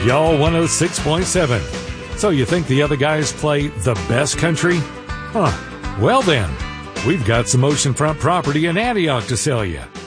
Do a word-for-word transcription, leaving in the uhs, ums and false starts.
Y'all one oh six point seven. So you think the other guys play the best country? Huh. Well then, we've got some oceanfront property in Antioch to sell you.